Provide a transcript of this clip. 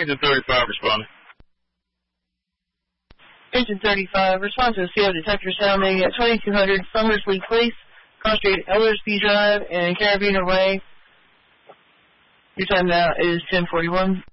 Engine 35 responding. Engine 35, respond to a CO detector sounding at 2200 Summersley Place, Cross Street, Ellersby Drive, and Carabiner Way. Your time now is 10:41.